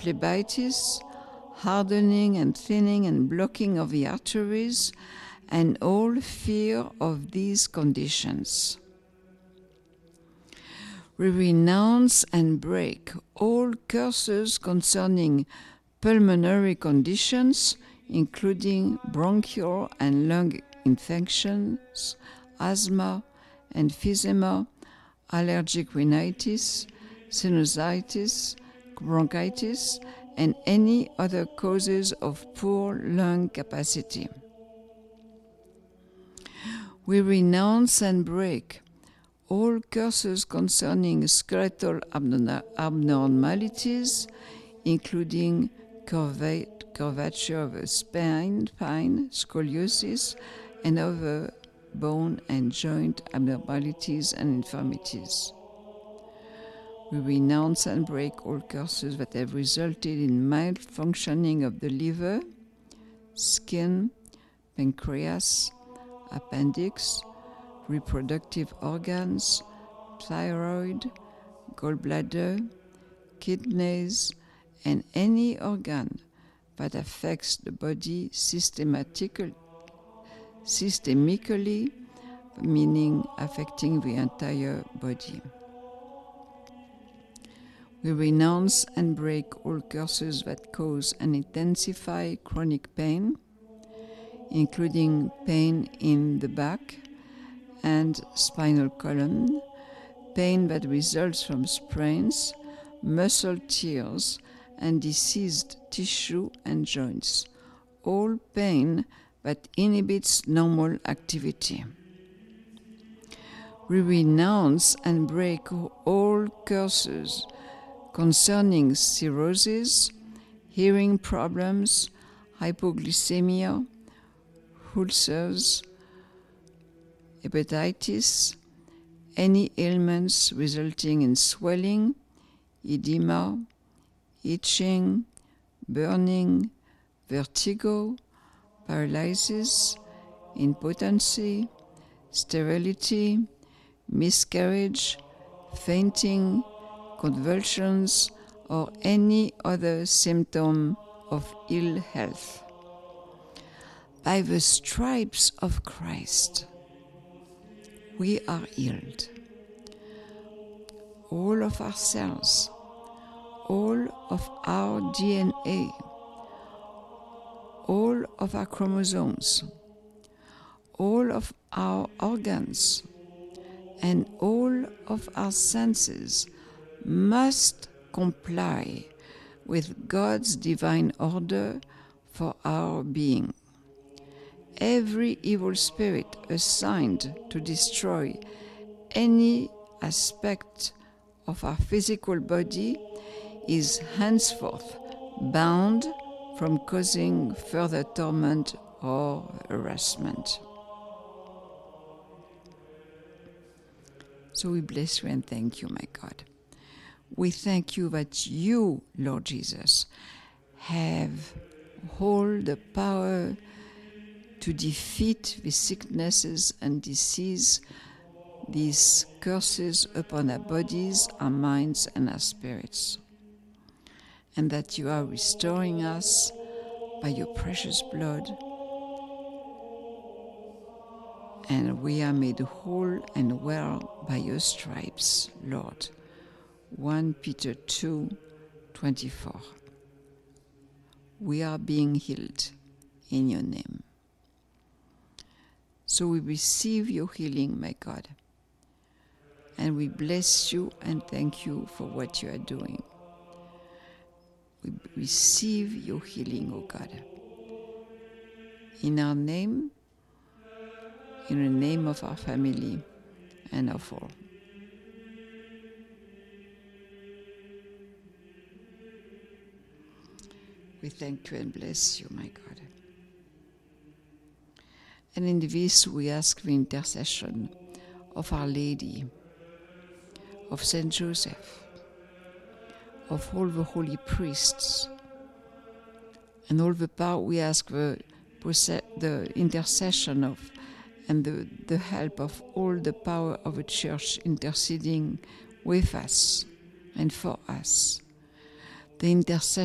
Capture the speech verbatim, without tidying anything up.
phlebitis, hardening and thinning and blocking of the arteries, and all fear of these conditions. We renounce and break all curses concerning pulmonary conditions, including bronchial and lung infections, asthma, emphysema, allergic rhinitis, sinusitis, bronchitis, and any other causes of poor lung capacity. We renounce and break all curses concerning skeletal abnormalities, including curva- curvature of the spine, spine, scoliosis, and other bone and joint abnormalities and infirmities. We renounce and break all curses that have resulted in malfunctioning of the liver, skin, pancreas, appendix, reproductive organs, thyroid, gallbladder, kidneys, and any organ that affects the body systematically, systemically, meaning affecting the entire body. We renounce and break all curses that cause and intensify chronic pain, including pain in the back and spinal column, pain that results from sprains, muscle tears, and diseased tissue and joints, all pain that inhibits normal activity. We renounce and break all curses concerning cirrhosis, hearing problems, hypoglycemia, ulcers, hepatitis, any ailments resulting in swelling, edema, itching, burning, vertigo, paralysis, impotency, sterility, miscarriage, fainting, convulsions, or any other symptom of ill health. By the stripes of Christ, we are healed. All of our cells, all of our D N A, all of our chromosomes, all of our organs, and all of our senses must comply with God's divine order for our being. Every evil spirit assigned to destroy any aspect of our physical body is henceforth bound from causing further torment or harassment. So we bless you and thank you, my God. We thank you that you, Lord Jesus, have all the power to defeat the sicknesses and disease, these curses upon our bodies, our minds, and our spirits. And that you are restoring us by your precious blood, and we are made whole and well by your stripes, Lord. First Peter two twenty-four. We are being healed in your name. So we receive your healing, my God, and we bless you and thank you for what you are doing. We receive your healing, O God. In our name, in the name of our family and of all. We thank you and bless you, my God. And in this we ask the intercession of Our Lady, of Saint Joseph, of all the holy priests, and all the power. We ask the, the intercession of and the, the help of all the power of the Church interceding with us and for us. The intercession